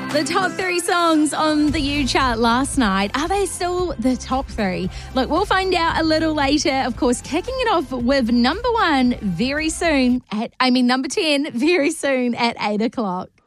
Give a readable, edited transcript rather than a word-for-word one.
The top 3 songs on the U chart last night, are they still the top 3? Look, we'll find out a little later. Of course, kicking it off with number 10 very soon at 8 o'clock.